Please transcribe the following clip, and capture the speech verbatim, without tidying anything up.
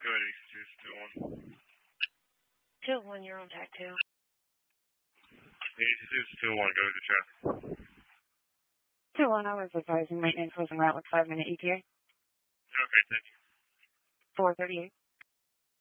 Go ahead, eighty-six two one. two one, you're on tack two. eighty-six two one, go to the traffic. two one, I was advising maintenance was en route with five minute E T A. Okay, thank you. four thirty-eight.